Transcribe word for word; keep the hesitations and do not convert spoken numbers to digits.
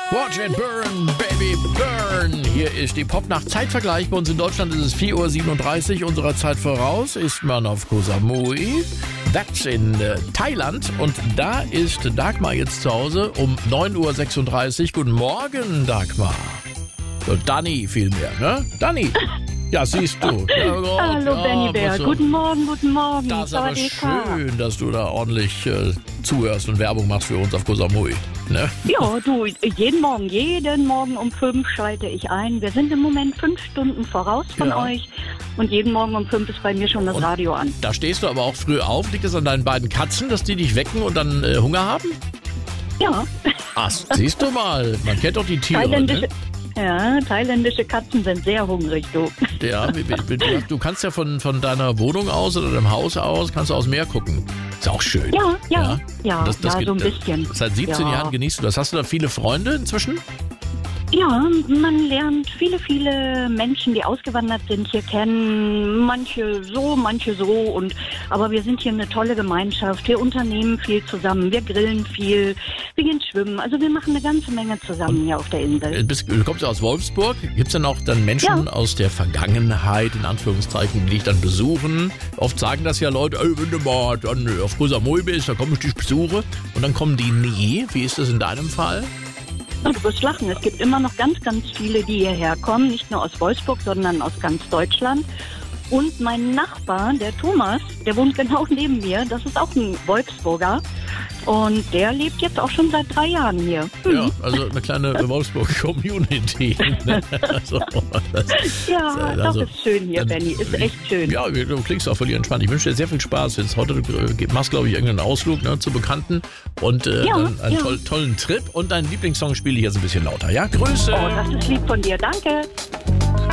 Watch it burn, baby, burn. Hier ist die Popnacht-Zeitvergleich. Bei uns in Deutschland ist es vier Uhr siebenunddreißig. Unserer Zeit voraus ist man auf Koh Samui. That's in äh, Thailand. Und da ist Dagmar jetzt zu Hause um neun Uhr sechsunddreißig. Guten Morgen, Dagmar. So, Dani vielmehr, ne? Dani. Ja, siehst du. Ja, Gott, Hallo ja, Benny Bär, so. Guten Morgen, guten Morgen. Das ist aber Sawadee-ka. schön, dass du da ordentlich äh, zuhörst und Werbung machst für uns auf Koh Samui. Ne? Ja, du, jeden Morgen, jeden Morgen um fünf schalte ich ein. Wir sind im Moment fünf Stunden voraus von Ja. euch und jeden Morgen um fünf ist bei mir schon das Und Radio an. Da stehst du aber auch früh auf. Liegt es an deinen beiden Katzen, dass die dich wecken und dann äh, Hunger haben? Ja, Ach, siehst du mal. Man kennt doch die Tiere, thailändische, ne? ja, thailändische Katzen sind sehr hungrig, du. Ja, wie- wie- wie- du kannst ja von, von deiner Wohnung aus oder deinem Haus aus, kannst du aufs Meer gucken. Ist auch schön. Ja, ja, ja, Das, das ja, geht- so ein bisschen. Seit siebzehn Ja. Jahren genießt du das. Hast du da viele Freunde inzwischen? Ja, man lernt viele, viele Menschen, die ausgewandert sind, hier kennen. Manche so, manche so. Und aber wir sind hier eine tolle Gemeinschaft. Wir unternehmen viel zusammen. Wir grillen viel. Wir gehen schwimmen. Also wir machen eine ganze Menge zusammen hier auf der Äh, Insel. bist- Du kommst ja aus Wolfsburg. Gibt es dann auch dann Menschen Ja. aus der Vergangenheit, in Anführungszeichen, die dich dann besuchen? Oft sagen das ja Leute, ey, wenn du mal dann auf Koh Samui bist, dann komme ich dich besuche. Und dann kommen die nie. Wie ist das in deinem Fall? Und du wirst lachen. Es gibt immer noch ganz, ganz viele, die hierher kommen. Nicht nur aus Wolfsburg, sondern aus ganz Deutschland. Und mein Nachbar, der Thomas, der wohnt genau neben mir. Das ist auch ein Wolfsburger. Und der lebt jetzt auch schon seit drei Jahren hier. Hm. Ja, also eine kleine Wolfsburg-Community. Ne? Also, das, Ja, also, doch, ist schön hier, dann- Benny. Ist echt schön. Ja, du klingst auch völlig entspannt. Ich wünsche dir sehr viel Spaß. Jetzt heute du machst, glaube ich, irgendeinen Ausflug, ne, zu Bekannten und äh, Ja, dann einen ja. toll, tollen Trip. Und deinen Lieblingssong spiele ich jetzt ein bisschen lauter. Ja, Grüße. Oh, das ist lieb von dir. Danke.